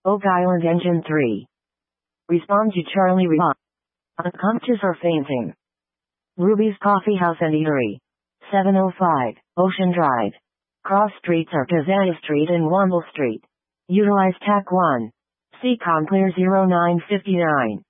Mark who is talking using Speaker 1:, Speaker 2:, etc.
Speaker 1: Oak Island Engine 3. Respond to Charlie Reid. Unconscious or fainting. Ruby's Coffee House and Eatery. 705, Ocean Drive. Cross streets are Keziah Street and Womble Street. Utilize TAC 1. CCOM Clear 0959.